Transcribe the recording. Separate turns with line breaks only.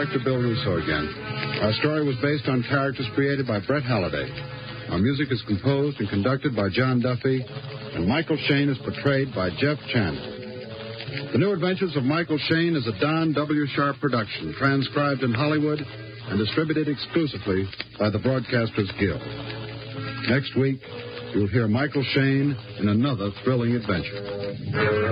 director Bill Russo again. Our story was based on characters created by Brett Halliday. Our music is composed and conducted by John Duffy, and Michael Shayne is portrayed by Jeff Channing. The New Adventures of Michael Shayne is a Don W. Sharp production, transcribed in Hollywood and distributed exclusively by the Broadcasters Guild. Next week, you'll hear Michael Shayne in another thrilling adventure.